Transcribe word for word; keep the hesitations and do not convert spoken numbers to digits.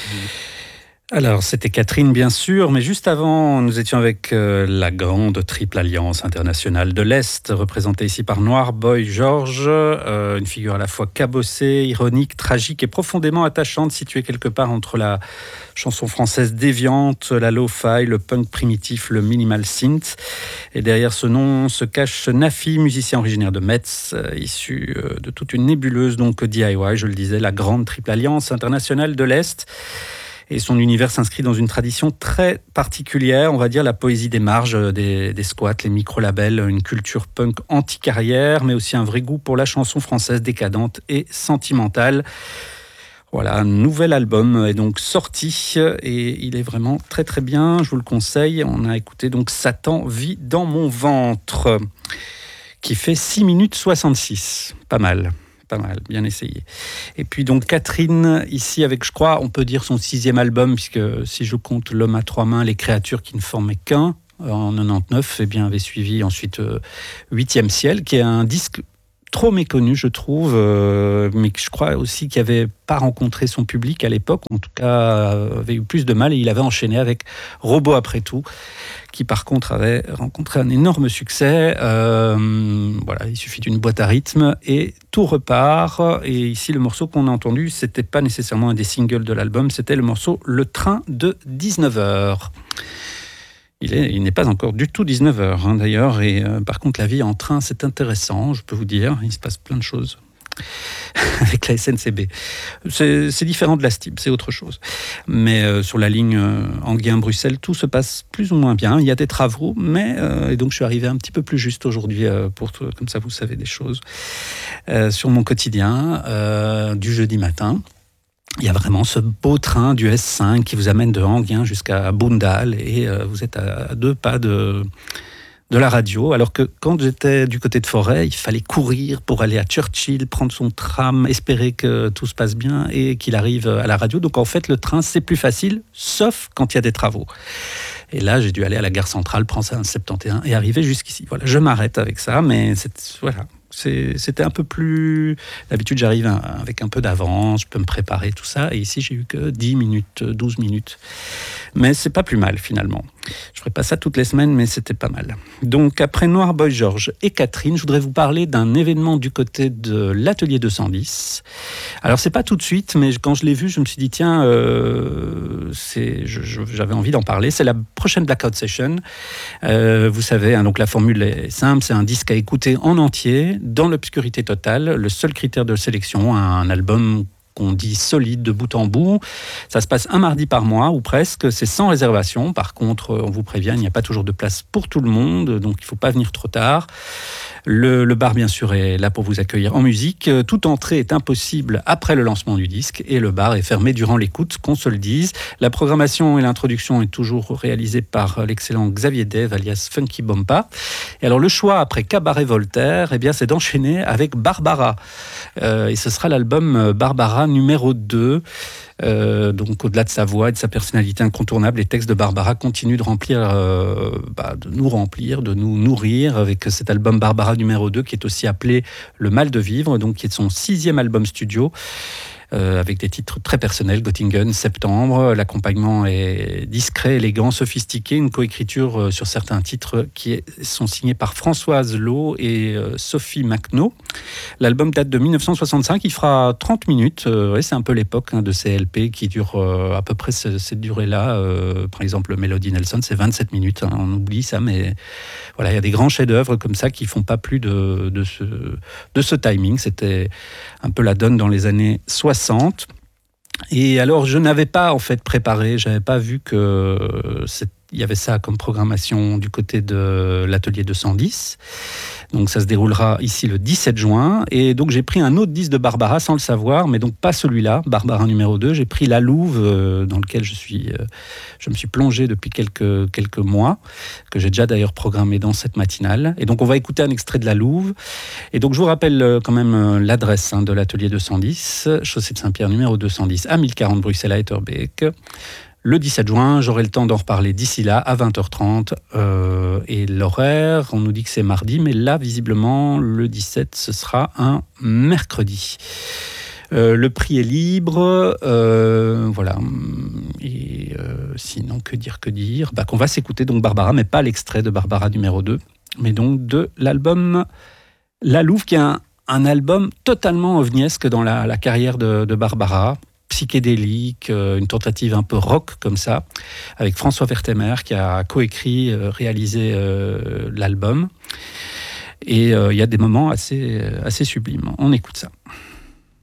Alors, c'était Catherine, bien sûr, mais juste avant, nous étions avec euh, la grande Triple Alliance internationale de l'Est, représentée ici par Noir Boy George, euh, une figure à la fois cabossée, ironique, tragique et profondément attachante, située quelque part entre la chanson française déviante, la lo-fi, le punk primitif, le minimal synth. Et derrière ce nom se cache Nafi, musicien originaire de Metz, euh, issu euh, de toute une nébuleuse, donc D I Y, je le disais, la grande Triple Alliance internationale de l'Est. Et son univers s'inscrit dans une tradition très particulière, on va dire la poésie des marges, des, des squats, les micro-labels, une culture punk anti-carrière, mais aussi un vrai goût pour la chanson française décadente et sentimentale. Voilà, un nouvel album est donc sorti et il est vraiment très très bien, je vous le conseille. On a écouté donc Satan vit dans mon ventre, qui fait six minutes soixante-six, pas mal. Pas mal, bien essayé. Et puis donc Catherine, ici avec, je crois, on peut dire son sixième album, puisque si je compte L'homme à trois mains, les créatures qui ne formaient qu'un, en quatre-vingt-dix-neuf, eh bien, avait suivi ensuite euh, Huitième ciel, qui est un disque trop méconnu, je trouve, euh, mais que je crois aussi qu'il n'avait pas rencontré son public à l'époque, en tout cas euh, avait eu plus de mal, et il avait enchaîné avec Robot après tout, qui par contre avait rencontré un énorme succès. Euh, voilà, il suffit d'une boîte à rythme et tout repart. Et ici, le morceau qu'on a entendu, c'était pas nécessairement un des singles de l'album, c'était le morceau Le train de dix-neuf heures. Il, est, il n'est pas encore du tout dix-neuf heures, hein, d'ailleurs. Et euh, par contre, la vie en train, c'est intéressant, je peux vous dire. Il se passe plein de choses avec la S N C B. C'est, c'est différent de la S T I B, c'est autre chose. Mais euh, sur la ligne euh, Enghien-Bruxelles, tout se passe plus ou moins bien. Il y a des travaux, mais euh, et donc je suis arrivé un petit peu plus juste aujourd'hui, euh, pour tout, comme ça vous savez des choses euh, sur mon quotidien euh, du jeudi matin. Il y a vraiment ce beau train du S cinq qui vous amène de Enghien jusqu'à Boondal et euh, vous êtes à deux pas de, de la radio. Alors que quand j'étais du côté de Forêt, il fallait courir pour aller à Churchill, prendre son tram, espérer que tout se passe bien et qu'il arrive à la radio. Donc en fait, le train, c'est plus facile, sauf quand il y a des travaux. Et là, j'ai dû aller à la gare centrale, prendre un septante et un et arriver jusqu'ici. Voilà, je m'arrête avec ça, mais c'est, voilà. C'est, c'était un peu plus... D'habitude, j'arrive avec un peu d'avance, je peux me préparer, tout ça. Et ici, j'ai eu que dix minutes, douze minutes. Mais c'est pas plus mal, finalement. Je ferai pas ça toutes les semaines, mais c'était pas mal. Donc, après Noir Boy George et Catherine, je voudrais vous parler d'un événement du côté de l'Atelier deux cent dix. Alors, c'est pas tout de suite, mais quand je l'ai vu, je me suis dit, tiens, euh, c'est, je, je, j'avais envie d'en parler. C'est la prochaine Blackout Session. Euh, vous savez, hein, donc la formule est simple, c'est un disque à écouter en entier, dans l'obscurité totale. Le seul critère de sélection, un album qu'on dit solide de bout en bout. Ça se passe un mardi par mois, ou presque. C'est sans réservation. Par contre, on vous prévient, il n'y a pas toujours de place pour tout le monde, donc il ne faut pas venir trop tard. Le, le bar, bien sûr, est là pour vous accueillir en musique. Toute entrée est impossible après le lancement du disque et le bar est fermé durant l'écoute, qu'on se le dise. La programmation et l'introduction est toujours réalisée par l'excellent Xavier Dave, alias Funky Bompa. Et alors, le choix après Cabaret Voltaire, eh bien, c'est d'enchaîner avec Barbara. Euh, et ce sera l'album Barbara numéro deux. Euh, donc au-delà de sa voix et de sa personnalité incontournable, les textes de Barbara continuent de remplir, euh, bah, de nous remplir, de nous nourrir avec cet album Barbara numéro deux qui est aussi appelé Le Mal de Vivre, donc qui est son sixième album studio. Euh, avec des titres très personnels, Göttingen, Septembre. L'accompagnement est discret, élégant, sophistiqué, une coécriture euh, sur certains titres qui est, sont signés par Françoise Lowe et euh, Sophie Macno. L'album date de dix-neuf cent soixante-cinq, il fera trente minutes, euh, ouais, c'est un peu l'époque hein, de ces L P qui durent euh, à peu près ce, cette durée-là. Euh, par exemple, Melody Nelson, c'est vingt-sept minutes, hein, on oublie ça, mais voilà, il y a des grands chefs-d'œuvre comme ça qui font pas plus de, de, ce, de ce timing. C'était un peu la donne dans les années soixante. Et alors, je n'avais pas en fait préparé, j'avais pas vu que c'est, il y avait ça comme programmation du côté de l'Atelier deux cent dix. Donc ça se déroulera ici le dix-sept juin. Et donc j'ai pris un autre disque de Barbara sans le savoir, mais donc pas celui-là, Barbara numéro deux. J'ai pris La Louve, euh, dans lequel je suis, euh, je me suis plongé depuis quelques, quelques mois, que j'ai déjà d'ailleurs programmé dans cette matinale. Et donc on va écouter un extrait de La Louve. Et donc je vous rappelle euh, quand même euh, l'adresse hein, de l'Atelier deux cent dix, chaussée de Saint-Pierre numéro deux cent dix, à mille quarante Bruxelles à Etterbeek. Le dix-sept juin, j'aurai le temps d'en reparler d'ici là, à vingt heures trente. Euh, et l'horaire, on nous dit que c'est mardi, mais là, visiblement, le dix-sept, ce sera un mercredi. Euh, le prix est libre, euh, voilà, sinon, que dire, que dire bah, qu'on va s'écouter donc Barbara, mais pas l'extrait de Barbara numéro deux, mais donc de l'album La Louve, qui est un, un album totalement ovniesque dans la, la carrière de, de Barbara, psychédélique, euh, une tentative un peu rock comme ça, avec François Vertemer qui a coécrit, euh, réalisé euh, l'album. Et il euh, y a des moments assez, assez sublimes. On écoute ça.